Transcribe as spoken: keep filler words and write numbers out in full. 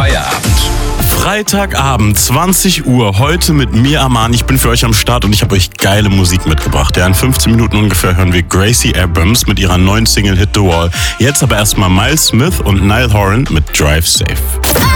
Feierabend. Freitagabend, zwanzig Uhr, heute mit mir, Aman. Ich bin für euch am Start und ich habe euch geile Musik mitgebracht. Ja, in fünfzehn Minuten ungefähr hören wir Gracie Abrams mit ihrer neuen Single Hit the Wall. Jetzt aber erstmal Miles Smith und Niall Horan mit Drive Safe.